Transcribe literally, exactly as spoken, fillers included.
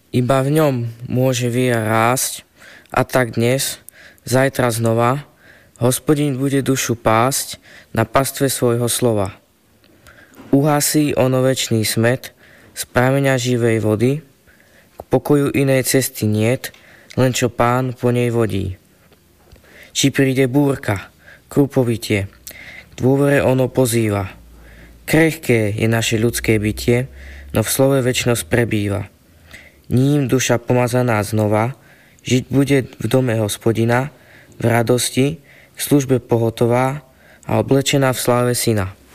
Iba v ňom môže viera rásť, a tak dnes, zajtra znova, Hospodin bude dušu pásť na pastve svojho slova. Uhasí ono večný smet z prameňa živej vody, k pokoju inej cesty niet, len čo Pán po nej vodí. Či príde búrka, krúpovitie, k dôvere ono pozýva. Krehké je naše ľudské bytie, no v slove večnosť prebýva. Ním duša pomazaná znova, žiť bude v dome Hospodina, v radosti, k službe pohotová a oblečená v sláve Syna.